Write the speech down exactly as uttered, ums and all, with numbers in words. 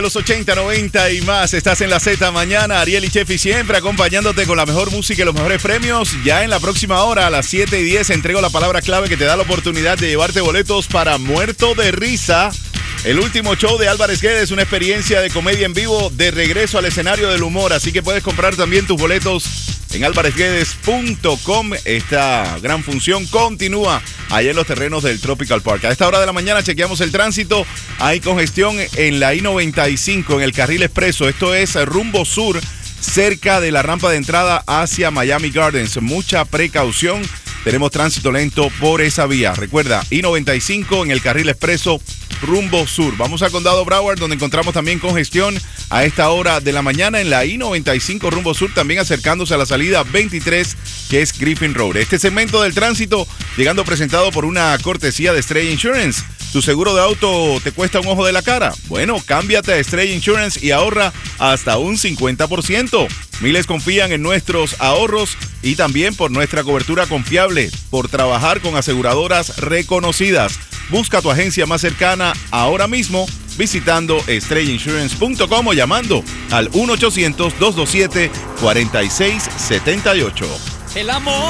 Los ochenta, noventa y más, estás en la Z mañana, Ariel y Chefi siempre acompañándote con la mejor música y los mejores premios. Ya en la próxima hora, a las siete y diez, entrego la palabra clave que te da la oportunidad de llevarte boletos para Muerto de Risa, el último show de Álvarez Guedes, una experiencia de comedia en vivo de regreso al escenario del humor. Así que puedes comprar también tus boletos en álvarez guedes punto com. Esta gran función continúa allá en los terrenos del Tropical Park. A esta hora de la mañana chequeamos el tránsito. Hay congestión en la I noventa y cinco, en el carril expreso. Esto es rumbo sur, cerca de la rampa de entrada hacia Miami Gardens. Mucha precaución. Tenemos tránsito lento por esa vía. Recuerda, I noventa y cinco en el carril expreso rumbo sur. Vamos a Condado Broward, donde encontramos también congestión a esta hora de la mañana en la I noventa y cinco rumbo sur, también acercándose a la salida veintitrés, que es Griffin Road. Este segmento del tránsito llegando presentado por una cortesía de Estrella Insurance. ¿Tu seguro de auto te cuesta un ojo de la cara? Bueno, cámbiate a Estrella Insurance y ahorra hasta un cincuenta por ciento. Miles confían en nuestros ahorros y también por nuestra cobertura confiable, por trabajar con aseguradoras reconocidas. Busca tu agencia más cercana ahora mismo visitando estrella insurance punto com o llamando al uno ochocientos, dos dos siete, cuatro seis siete ocho. El amor